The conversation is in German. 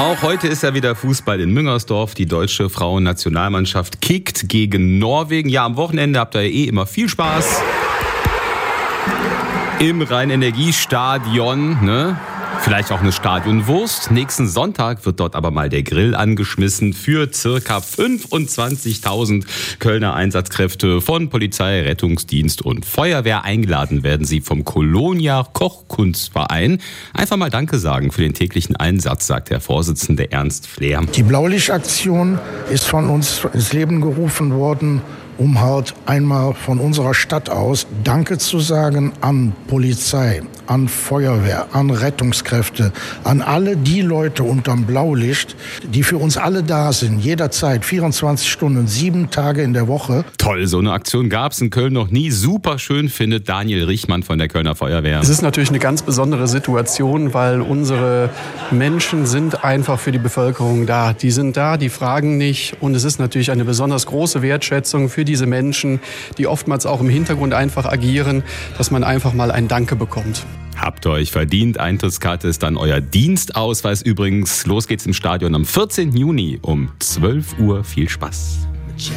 Auch heute ist ja wieder Fußball in Müngersdorf. Die deutsche Frauennationalmannschaft kickt gegen Norwegen. Ja, am Wochenende habt ihr ja immer viel Spaß im Rhein-Energie-Stadion, ne? Vielleicht auch eine Stadionwurst. Nächsten Sonntag wird dort aber mal der Grill angeschmissen für circa 25.000 Kölner Einsatzkräfte von Polizei, Rettungsdienst und Feuerwehr. Eingeladen werden sie vom Kolonia Kochkunstverein. Einfach mal Danke sagen für den täglichen Einsatz, sagt der Vorsitzende Ernst Flehr. Die Blaulichtaktion ist von uns ins Leben gerufen worden, um halt einmal von unserer Stadt aus Danke zu sagen an Polizei, an Feuerwehr, an Rettungskräfte, an alle die Leute unterm Blaulicht, die für uns alle da sind, jederzeit, 24 Stunden, 7 Tage in der Woche. Toll, so eine Aktion gab es in Köln noch nie. Super schön, findet Daniel Richmann von der Kölner Feuerwehr. Es ist natürlich eine ganz besondere Situation, weil unsere Menschen sind einfach für die Bevölkerung da. Die sind da, die fragen nicht, und es ist natürlich eine besonders große Wertschätzung für diese Menschen, die oftmals auch im Hintergrund einfach agieren, dass man einfach mal ein Danke bekommt. Habt ihr euch verdient. Eintrittskarte ist dann euer Dienstausweis übrigens. Los geht's im Stadion am 14. Juni um 12 Uhr. Viel Spaß.